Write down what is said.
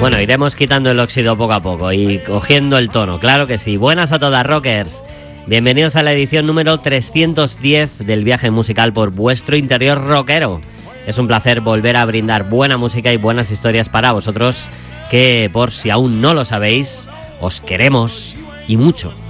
Bueno, iremos quitando el óxido poco a poco y cogiendo el tono, claro que sí. Buenas a todas, rockers. Bienvenidos a la edición número 310 del viaje musical por vuestro interior rockero. Es un placer volver a brindar buena música y buenas historias para vosotros, que por si aún no lo sabéis, os queremos y mucho.